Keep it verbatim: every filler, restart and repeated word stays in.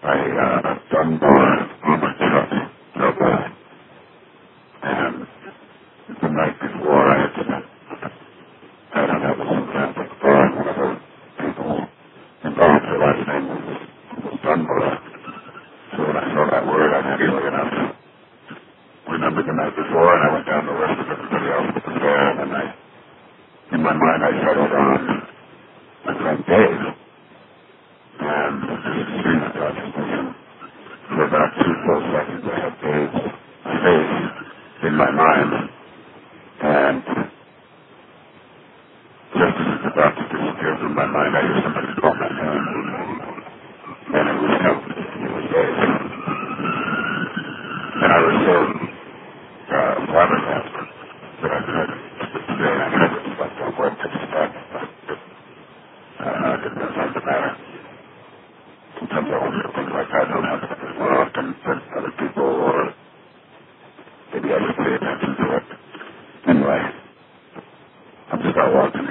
I uh, done more on my truck, no bad. And the night before I had been, I don't know, was some Catholic bar, and one of the people involved, her last name was, was Dunbar. So when I saw that word, I had to look it up. Remember the night before, and I went down the list of everybody else that was there, and then I, in my mind, I settled on my friend Dave. And this is stream of consciousness, and for about two full seconds, I had Dave's face in my mind, and just as it's about to disappear from my mind, I hear somebody call my name, and it was him. It was Dave. And I was so uh, flabbergasted that I tried to today, and I tried to reflect on what to expect, but uh, I didn't know something the matter. Sometimes I wonder if things like that don't happen more often than other people, or maybe I just pay attention to it. Anyway, I'm just out walking